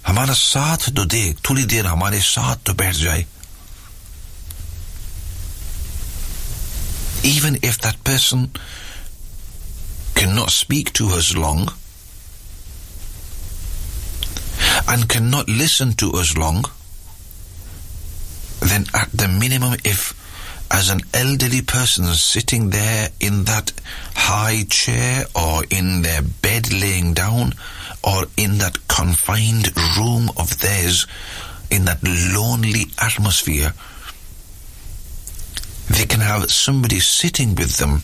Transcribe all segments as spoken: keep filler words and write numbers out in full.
हमारा साथ तो दे, थोड़ी देर हमारे साथ तो बैठ जाए. Even if that person cannot speak to us long and cannot listen to us long, then at the minimum, if as an elderly person sitting there in that high chair or in their bed laying down or in that confined room of theirs, in that lonely atmosphere, they can have somebody sitting with them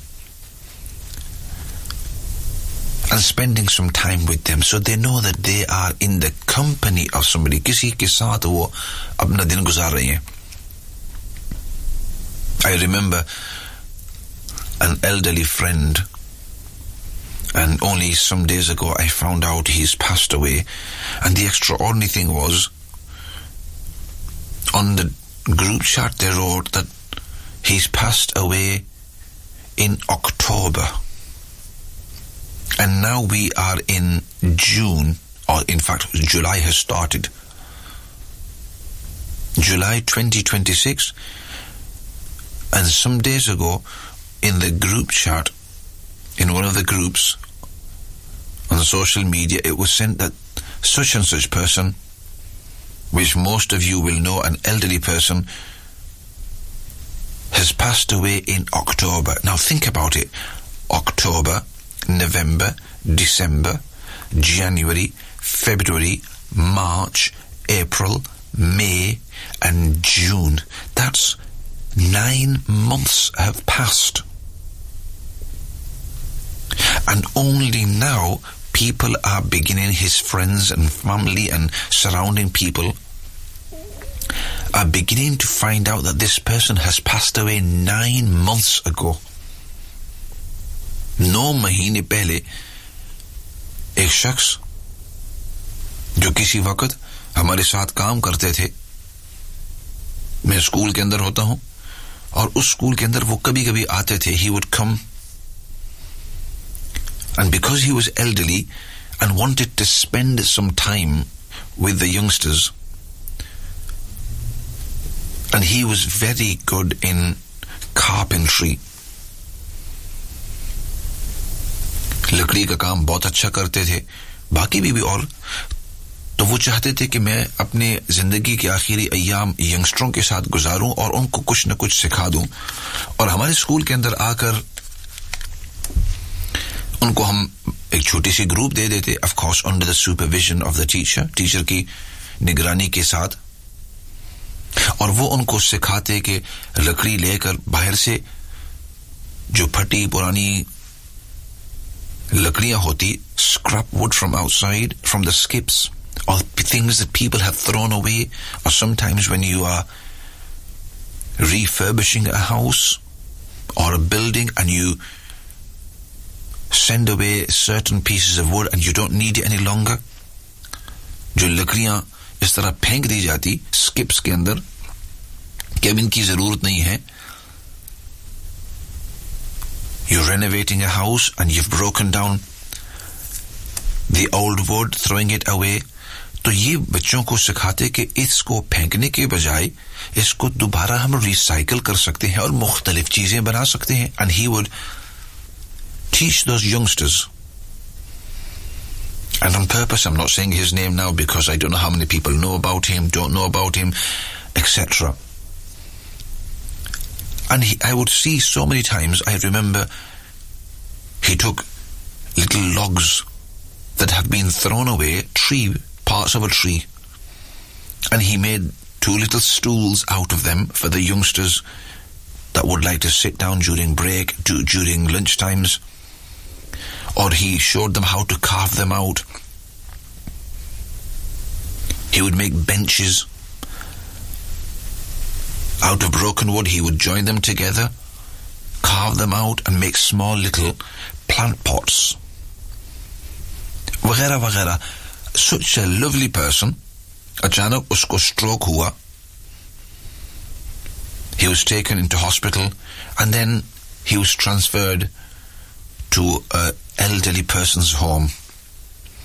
and spending some time with them, so they know that they are in the company of somebody. किसी के साथ वो अपना दिन गुजार रहे हैं. I remember an elderly friend, and only some days ago I found out he's passed away, and the extraordinary thing was, on the group chat they wrote that he's passed away in October. And now we are in June, or in fact July has started. July twenty twenty-six. And some days ago, in the group chat, in one of the groups on social media, it was sent that such and such person, which most of you will know, an elderly person, has passed away in October. Now think about it. October, November, December, January, February, March, April, May, and June. That's nine months have passed. And only now people are beginning, his friends and family and surrounding people are beginning to find out that this person has passed away nine months ago. नौ महीने पहले एक शख्स जो किसी वक्त हमारे साथ काम करते थे, मैं स्कूल के अंदर होता हूं और उस स्कूल के अंदर वो कभी कभी आते थे. He would come, and because he was elderly and wanted to spend some time with the youngsters, and he was very good in carpentry, लकड़ी का काम बहुत अच्छा करते थे, बाकी भी भी और तो वो चाहते थे कि मैं अपने जिंदगी के आखिरी अय्याम यंगस्टरों के साथ गुजारूं और उनको कुछ न कुछ सिखा दूं. और हमारे स्कूल के अंदर आकर उनको हम एक छोटी सी ग्रुप दे देते, of course under the supervision of the teacher, teacher की निगरानी के साथ, और वो उनको सिखाते कि लकड़ी लेकर बाहर से जो फटी पुरानी लकड़ियां होती, scrap wood from outside, from the skips, or things that people have thrown away, or sometimes when you are refurbishing a house or a building and you send away certain pieces of wood and you don't need it any longer, जो लकड़ियां इस तरह फेंक दी जाती skips के अंदर कि अब इनकी जरूरत नहीं है. You're renovating a house and you've broken down the old wood, throwing it away. तो ये बच्चों को सिखाते कि इसको फेंकने के बजाय इसको दोबारा हम रिसाइकल कर सकते हैं और मुख्तलिफ चीजें बना सकते हैं. And he would teach those youngsters. And on purpose, I'm not saying his name now because I don't know how many people know about him, don't know about him, et cetera. And he, I would see so many times, I remember he took little logs that have been thrown away, tree, parts of a tree, and he made two little stools out of them for the youngsters that would like to sit down during break, do, during lunch times, or he showed them how to carve them out. He would make benches out of broken wood. He would join them together, carve them out and make small little plant pots, वगैरह वगैरह. Such a lovely person. अचानक उसको stroke हुआ. He was taken into hospital and then he was transferred to an elderly person's home.